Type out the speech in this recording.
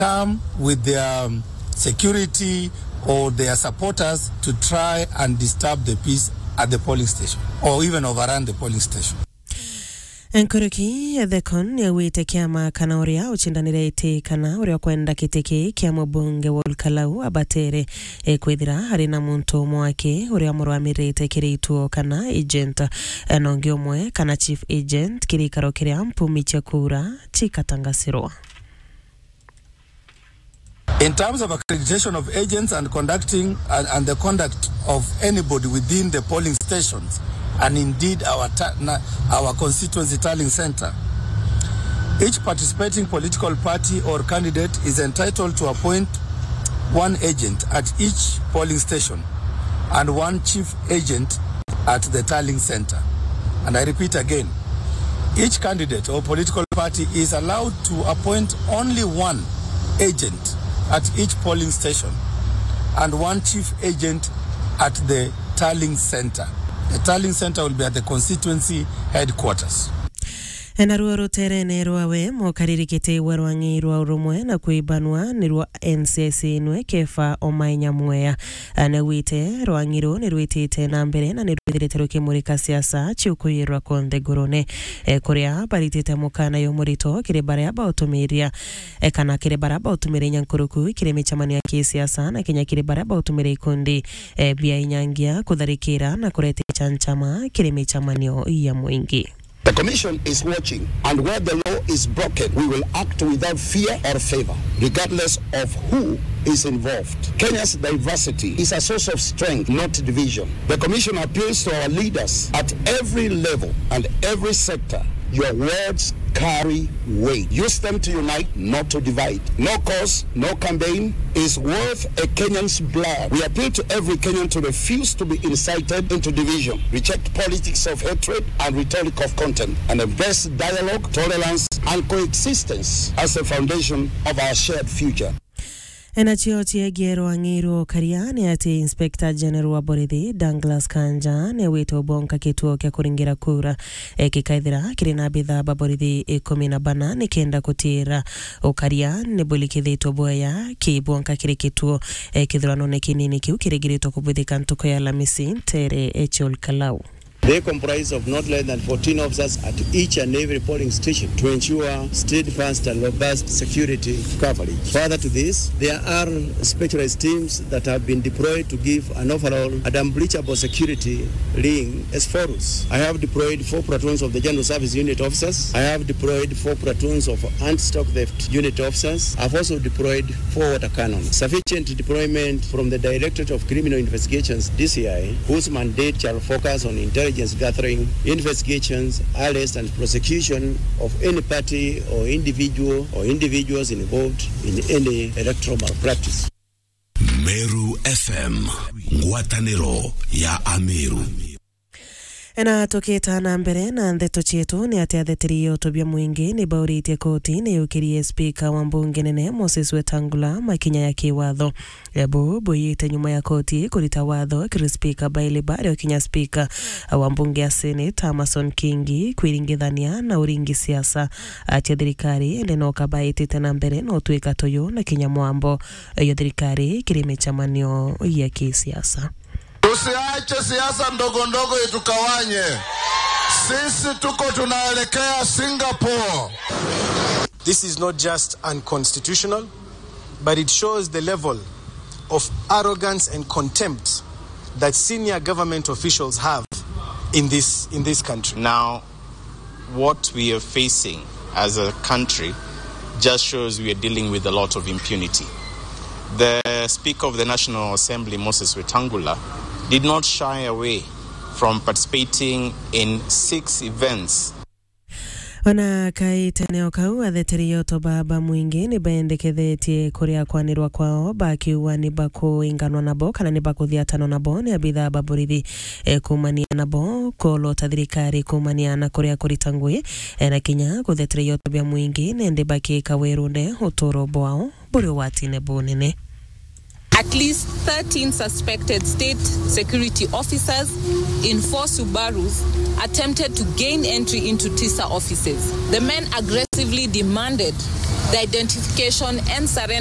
come with their security or their supporters to try and disturb the peace at the polling station or even overrun the polling station. Enkuruki thekon ya wite kiama kana uria uchindanire iti kana uria kwenda kitiki kia mubunge Wolkalau abatere kwithira hari na muntu mwake uria murwamirite kirituo kana agent nongi umwe kana chief agent kirikaro kiria mpumi cha kura chikatangasirwa. In terms of accreditation of agents and conducting and the conduct of anybody within the polling stations, and indeed our constituency tallying center, each participating political party or candidate is entitled to appoint one agent at each polling station and one chief agent at the tallying center. And I repeat again, each candidate or political party is allowed to appoint only one agent at each polling station and one chief agent at the tallying center. The tallying center will be at the constituency headquarters. Enaruoro terene rwawe mokaririkite warwangi rwa urumwe na kuibanwa ni rwa NCC nwe kefa omainya mwea anawite rwangiro ni rwitite na mbere na ni rwitire kimurika siasa cyukuyirwa konde gorone korea baritite mukana yo murito kirebara ya bautumiria kana kirebara bautumire nyankuruku kireme chamani ya kisiasa na Kenya kirebara bautumire ikundi bia inyangia kudharikira na kurete chanchama kireme chamanio ya mwingi. The Commission is watching, and where the law is broken, we will act without fear or favor, regardless of who is involved. Kenya's diversity is a source of strength, not division. The Commission appeals to our leaders at every level and every sector. Your words carry weight. Use them to unite, not to divide. No cause, no campaign is worth a Kenyan's blood. We appeal to every Kenyan to refuse to be incited into division, reject politics of hatred and rhetoric of contempt, and embrace dialogue, tolerance, and coexistence as the foundation of our shared future. Enachio chiegero angiro kariani ati Inspector General wa Borithi Douglas Kanja ne wito bonka kituo kia kuringira kura kikaithira kirina bitha Borithi 10 ni kenda kutira okaria ne bulikithito boya ki bonka kiri kituo kithirano ne kinini kiu kirigirito kubithika ntuko ya Lamisi tere Wolkalau. They comprise of not less than 14 officers at each and every polling station to ensure steadfast and robust security coverage. Further to this, there are specialized teams that have been deployed to give an overall and unbreachable security ring as follows. I have deployed 4 platoons of the General Service Unit officers. I have deployed 4 platoons of anti-stock theft unit officers. I've also deployed 4 water cannons. Sufficient deployment from the Directorate of Criminal Investigations, DCI, whose mandate shall focus on intelligence gathering, investigations, arrest and prosecution of any party or individual or individuals involved in any electoral malpractice. Meru FM, ngwataniro ya Amiru. Ena toketa na mbere na ndeto chietu ni ati athetirio tobia mwingi ni bauritie koti ni ukirie speaker wa mbunge nene Moses Wetangula makinya ya kiwatho ebo boyite nyuma ya koti kurita watho kiri speaker Bailey Bari okinya speaker wa mbunge ya Senate Amason Kingi kwiringithania na uringi siasa ati thirikari ende no kabaiti tena mbere no twika toyo na Kenya mwambo yo thirikari kirime chamanio ya kisiasa. Tusiache siasa ndogo ndogo itukawanye. Sisi tuko tunaelekea Singapore. This is not just unconstitutional, but it shows the level of arrogance and contempt that senior government officials have in this country. Now, what we are facing as a country just shows we are dealing with a lot of impunity. The Speaker of the National Assembly, Moses Wetangula, did not shy away from participating in 6 events. Wana kaiteneo kau athetirio to baba mwingi ni bendekethetie kuria kwanirwa kwao bakiwa ni bako inganwa nabo kana ni bako thiatano nabo ni abitha Borithi kumania nabo kolo thirikari kumania na kuria kuritangwe na Kenya kuthetirio to bia mwingi nende baki kawerune utoro bwao buri watine bonene. At least 13 suspected state security officers in 4 Subarus attempted to gain entry into TISA offices. The men aggressively demanded the identification and surrender